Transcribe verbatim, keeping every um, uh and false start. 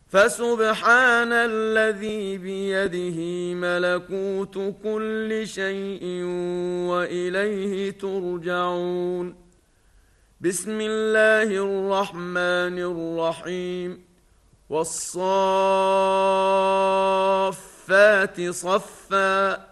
فسبحان الذي بيده ملكوت كل شيء وإليه ترجعون. بسم الله الرحمن الرحيم. والصافات صفا